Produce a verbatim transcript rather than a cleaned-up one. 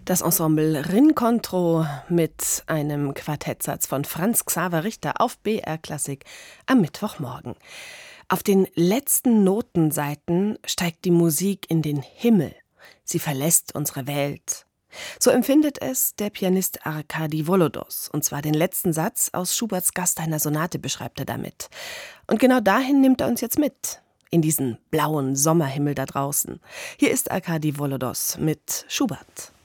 Das Ensemble Rincontro mit einem Quartettsatz von Franz Xaver Richter auf B R Klassik am Mittwochmorgen. Auf den letzten Notenseiten steigt die Musik in den Himmel. Sie verlässt unsere Welt. So empfindet es der Pianist Arkadi Volodos. Und zwar den letzten Satz aus Schuberts Gasteiner Sonate beschreibt er damit. Und genau dahin nimmt er uns jetzt mit. In diesen blauen Sommerhimmel da draußen. Hier ist Arkadi Volodos mit Schubert.